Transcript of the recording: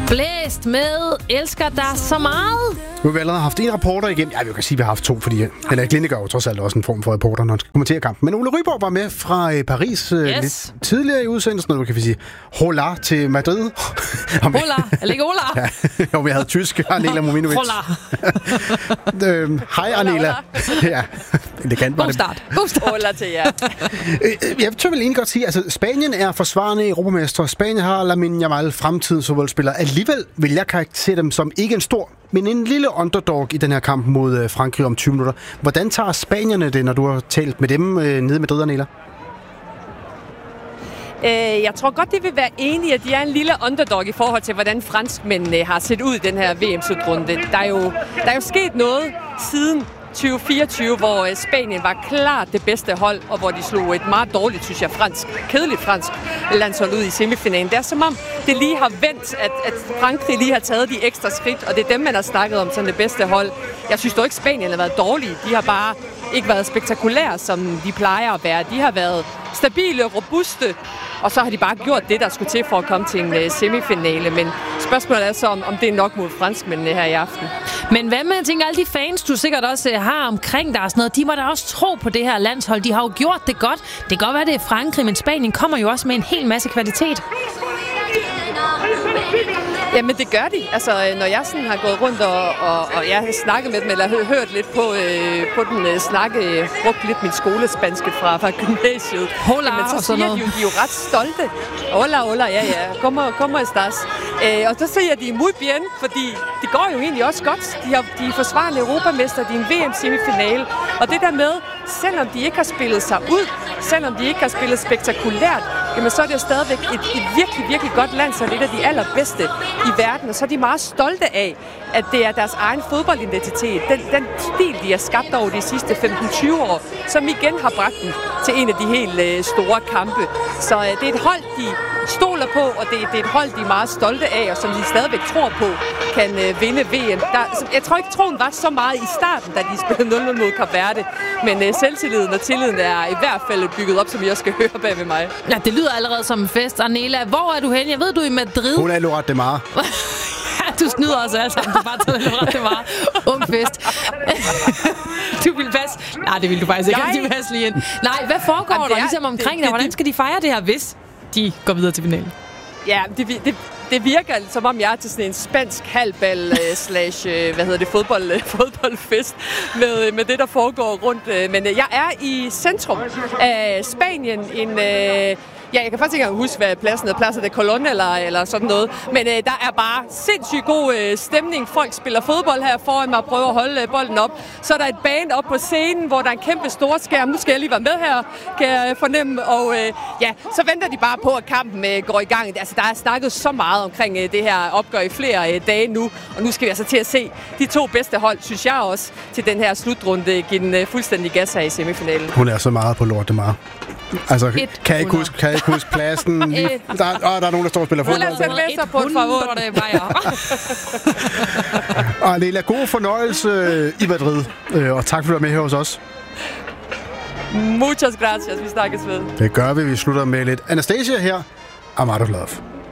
Blæst med elsker dig så meget. Nu har vi allerede haft en reporter igennem. Ja, vi kan sige, at vi har haft to, fordi Henrik Lindegaard er jo trods alt også en form for reporter, når han skal kommentere kampen. Men Ole Ryborg var med fra Paris lidt tidligere i udsendelsen, og nu kan vi sige hola til Madrid. Hola, eller ikke hola? Ja, jo, vi havde tysk, Arnela Mominovic. Hola. Hej, Arnela. Ja, elegant var det. God start. Hola til jer. Jeg tror vel egentlig godt sige, altså Spanien er forsvarende europamester. Spanien har Lamine Yamal, fremtidens fodboldspiller. Alligevel vil jeg karakterisere dem som ikke en stor, men en lille underdog i den her kamp mod Frankrig om 20 minutter. Hvordan tager spanierne det, når du har talt med dem nede i Madrid, Arnela? Jeg tror godt, de vil være enige, at de er en lille underdog i forhold til, hvordan franskmændene har set ud i den her VM-slutrunde. Der er jo sket noget siden 2024, hvor Spanien var klart det bedste hold, og hvor de slog et meget dårligt, synes jeg, kedeligt fransk landshold ud i semifinalen. Det er som om, det lige har vendt, at Frankrig lige har taget de ekstra skridt, og det er dem, man har snakket om som det bedste hold. Jeg synes dog ikke, Spanien har været dårlige. De har bare ikke været spektakulære, som de plejer at være. De har været stabile, robuste, og så har de bare gjort det, der skulle til for at komme til en semifinale. Men spørgsmålet er så, om det er nok mod franskmændene her i aften. Men hvad med, jeg tænker, alle de fans, du sikkert også har omkring dig og sådan noget, de må da også tro på det her landshold. De har jo gjort det godt. Det kan godt være, det er Frankrig, men Spanien kommer jo også med en hel masse kvalitet. Jamen det gør de. Altså når jeg sådan har gået rundt og jeg har snakket med dem, eller hørt lidt på den snakke, brugt lidt min skolespanske fra gymnasiet. Hola, jamen, så siger de er jo ret stolte. Hola, ja. Como estás? Og så siger de muy bien, fordi det går jo egentlig også godt. De er forsvarende europamester, de er en VM-semifinale. Og det der med, selvom de ikke har spillet sig ud, selvom de ikke har spillet spektakulært, jamen så er det stadigvæk et virkelig, virkelig godt land, så det er et af de allerbedste i verden. Og så er de meget stolte af, at det er deres egen fodboldidentitet. Den stil, de har skabt over de sidste 15-20 år, som igen har bragt dem til en af de helt store kampe. Så det er et hold, de stoler på, og det er et hold, de er meget stolte af, og som de stadigvæk tror på, kan vinde VM. Jeg tror ikke, troen var så meget i starten, da de spillede 0-0 mod Kap Verde, men selvtilliden og tilliden er i hvert fald bygget op, som I også skal høre bag ved mig. Ja, det lyder allerede som en fest. Arnela, hvor er du henne? Jeg ved, du er i Madrid. Hun er Lloret de Mar. Du snyder os alle sammen. Du bare tager Lloret de Mar. Ung fest. Du vil passe. Nej, det vil du faktisk ikke. Du vil passe lige ind. Nej, hvad foregår der ligesom omkring dig? Hvordan skal de fejre det her, hvis de går videre til finalen? Ja, det virker som om jeg er til sådan en spansk halvbal fodboldfest med det, der foregår rundt. Men jeg er i centrum af Spanien, ja, jeg kan faktisk ikke engang huske, hvad pladsen hedder. Plaza de Colón eller sådan noget. Men der er bare sindssygt god stemning. Folk spiller fodbold her foran mig og prøver at holde bolden op. Så er der et band op på scenen, hvor der er en kæmpe stor skærm. Nu skal jeg lige være med her, kan jeg fornemme. Og så venter de bare på, at kampen går i gang. Altså, der er snakket så meget omkring det her opgør i flere dage nu. Og nu skal vi altså til at se de to bedste hold, synes jeg også, til den her slutrunde give den fuldstændig gas her i semifinalen. Hun er så meget på Lloret de Mar. Altså, kan jeg ikke huske pladsen? Der er nogen, der står og spiller fodbold. 100 Og Arnela, god fornøjelse i Madrid. Og tak, fordi du var med her hos os. Muchas gracias. Vi snakkes ved. Det gør vi. Vi slutter med lidt Anastasia her. I'm out of love.